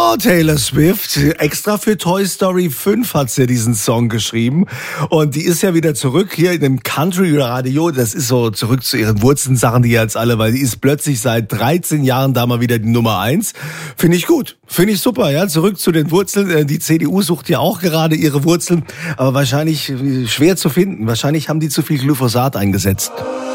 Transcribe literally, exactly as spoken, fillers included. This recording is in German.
Genau, Taylor Swift. Extra für Toy Story fünf hat sie diesen Song geschrieben. Und die ist ja wieder zurück hier in dem Country-Radio. Das ist so zurück zu ihren Wurzeln, sagen die jetzt alle, weil die ist plötzlich seit dreizehn Jahren da mal wieder die Nummer eins. Finde ich gut. Finde ich super, ja. Zurück zu den Wurzeln. Die C D U sucht ja auch gerade ihre Wurzeln, aber wahrscheinlich schwer zu finden. Wahrscheinlich haben die zu viel Glyphosat eingesetzt.